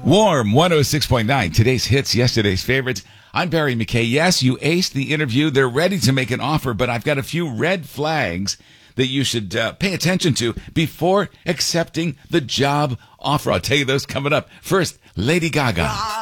Warm 106.9. Today's hits, yesterday's favorites. I'm Barry McKay. Yes, you aced the interview. They're ready to make an offer, but I've got a few red flags that you should pay attention to before accepting the job offer. I'll tell you those coming up. First, Lady Gaga.